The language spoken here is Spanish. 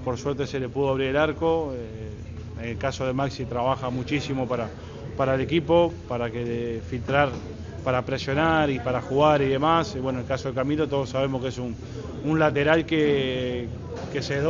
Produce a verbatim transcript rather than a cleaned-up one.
por suerte se le pudo abrir el arco. Eh, en el caso de Maxi trabaja muchísimo para, para el equipo, para que filtrar, para presionar y para jugar y demás. Y bueno, en el caso de Camilo todos sabemos que es un, un lateral que, que se